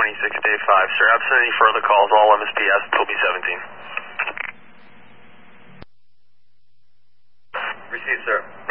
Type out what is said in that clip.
26 day 5. Sir, absent any further calls, all MSPS until B17. Received, sir.